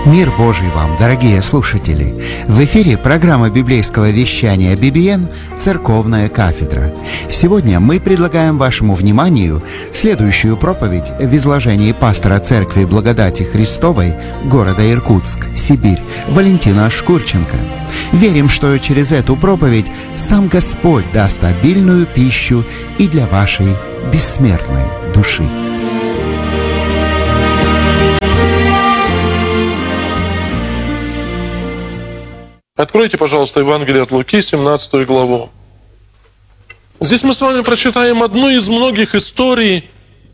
Мир Божий вам, дорогие слушатели! В эфире программа библейского вещания BBN «Церковная кафедра». Сегодня мы предлагаем вашему вниманию следующую проповедь в изложении пастора Церкви Благодати Христовой города Иркутск, Сибирь, Валентина Шкурченко. Верим, что через эту проповедь сам Господь даст обильную пищу и для вашей бессмертной души. Откройте, пожалуйста, Евангелие от Луки, 17 главу. Здесь мы с вами прочитаем одну из многих историй,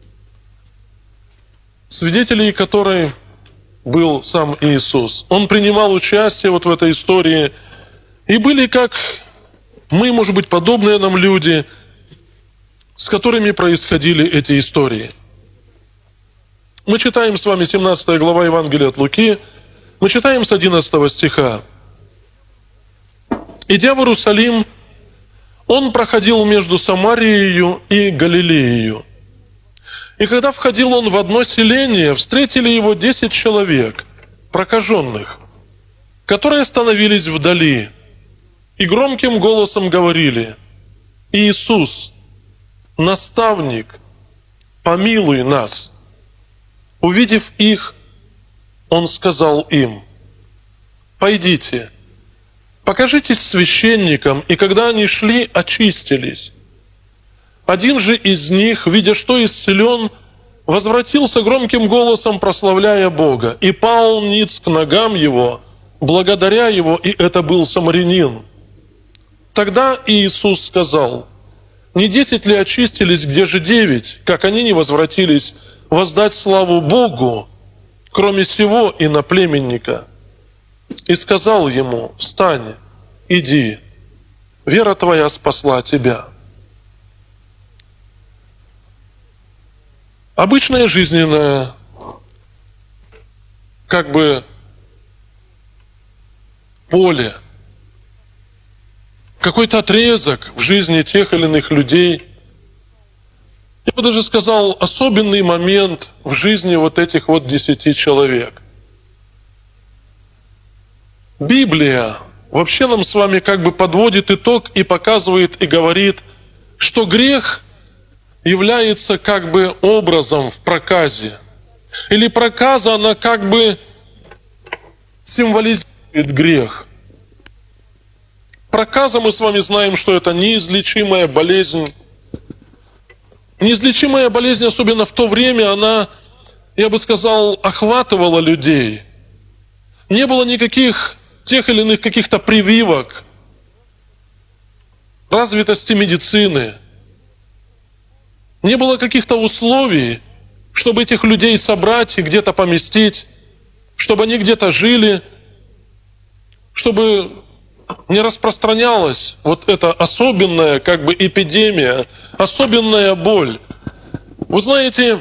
свидетелей которой был сам Иисус. Он принимал участие вот в этой истории. И были, как мы, может быть, подобные нам люди, с которыми происходили эти истории. Мы читаем с вами 17 глава Евангелия от Луки. Мы читаем с 11 стиха. «Идя в Иерусалим, он проходил между Самарией и Галилеей. И когда входил он в одно селение, встретили его 10 человек, прокаженных, которые остановились вдали и громким голосом говорили: „Иисус, наставник, помилуй нас“. Увидев их, он сказал им: „Пойдите, покажитесь священникам“, и когда они шли, очистились. Один же из них, видя, что исцелен, возвратился громким голосом, прославляя Бога, и пал ниц к ногам его, благодаря его, и это был самарянин. Тогда Иисус сказал: „Не 10 ли очистились, где же 9? Как они не возвратились воздать славу Богу, кроме сего иноплеменника?“ И сказал ему: „Встань, иди, вера твоя спасла тебя“». Обычное жизненное, поле, какой-то отрезок в жизни тех или иных людей. Я бы даже сказал, особенный момент в жизни вот этих 10 человек. Библия вообще нам с вами подводит итог и показывает, и говорит, что грех является образом в проказе. Или проказа, она символизирует грех. Проказа, мы с вами знаем, что это неизлечимая болезнь. Неизлечимая болезнь, особенно в то время, она, я бы сказал, охватывала людей. Не было никаких тех или иных каких-то прививок, развитости медицины. Не было каких-то условий, чтобы этих людей собрать и где-то поместить, чтобы они где-то жили, чтобы не распространялась вот эта особенная эпидемия, особенная боль. Вы знаете,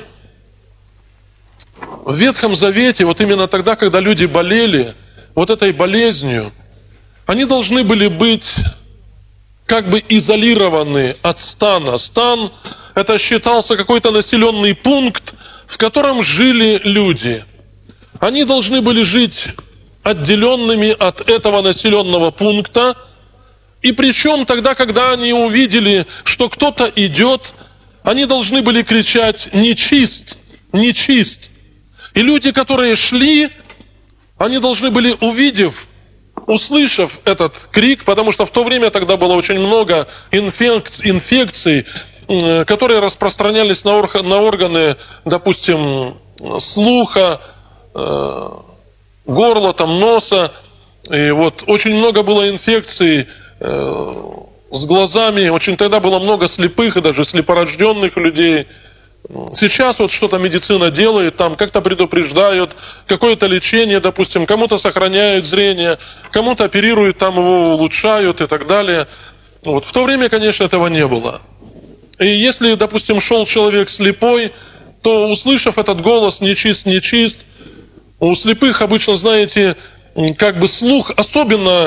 в Ветхом Завете, именно тогда, когда люди болели этой болезнью, они должны были быть изолированы от стана. Стан — это считался какой-то населенный пункт, в котором жили люди. Они должны были жить отделенными от этого населенного пункта, и причем тогда, когда они увидели, что кто-то идет, они должны были кричать: „Нечист! Нечист!“ И люди, которые шли, они должны были, услышав этот крик, потому что в то время тогда было очень много инфекций, которые распространялись на органы, допустим, слуха, горла, носа. И очень много было инфекций с глазами, тогда было много слепых и даже слепорожденных людей. Сейчас что-то медицина делает, как-то предупреждают, какое-то лечение, допустим, кому-то сохраняют зрение, кому-то оперируют, его улучшают и так далее. В то время, конечно, этого не было. И если, допустим, шел человек слепой, то, услышав этот голос «Нечист, нечист», у слепых обычно, знаете, слух особенно,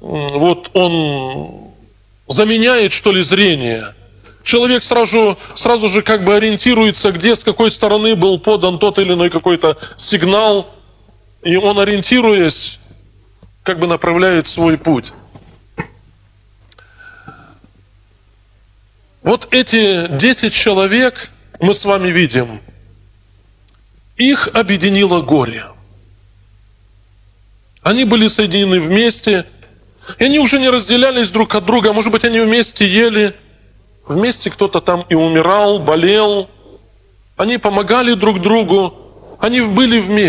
он заменяет, зрение. Человек сразу же ориентируется, где, с какой стороны был подан тот или иной какой-то сигнал. И он, ориентируясь, как бы направляет свой путь. Вот эти 10 человек мы с вами видим. Их объединило горе. Они были соединены вместе, и они уже не разделялись друг от друга. Может быть, они вместе ели, вместе кто-то там и умирал, болел. Они помогали друг другу, они были вместе.